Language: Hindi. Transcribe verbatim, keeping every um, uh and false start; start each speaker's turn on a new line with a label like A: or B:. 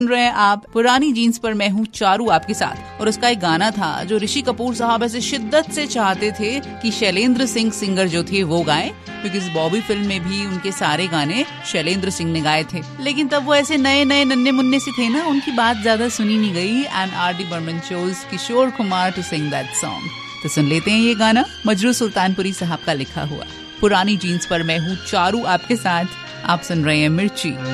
A: सुन रहे हैं आप पुरानी जीन्स पर मैं हूँ चारू आपके साथ। और उसका एक गाना था जो ऋषि कपूर साहब ऐसे शिद्दत से चाहते थे कि शैलेंद्र सिंह सिंगर जो थे वो गाएं, क्योंकि इस बॉबी फिल्म में भी उनके सारे गाने शैलेंद्र सिंह ने गाए थे। लेकिन तब वो ऐसे नए नए नन्हे मुन्ने से थे ना, उनकी बात ज्यादा सुनी नहीं गई and R D Burman chose Kishore Kumar to sing that song. तो सुन लेते हैं ये गाना मजरू सुल्तानपुरी साहब का लिखा हुआ। पुरानी जीन्स पर मैं हूँ चारू आपके साथ, आप सुन रहे हैं मिर्ची।